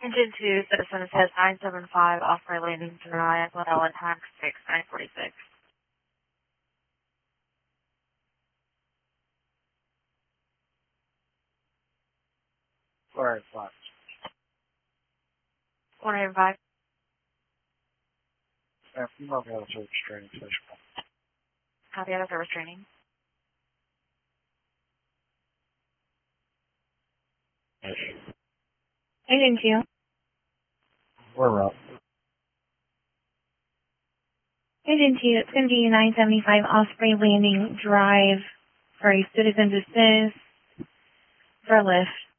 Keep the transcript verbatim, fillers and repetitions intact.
Engine two, Citizen says nine seven five, Osprey Landing Drive, Ladella Tax six, nine forty-six. four eight five. one eight five. Yeah, you might be able to restraining station. Copy out of service training. Engine two. We're up. Engine two, it's going to be nine seventy-five Osprey Landing Drive for a citizen assist for a lift.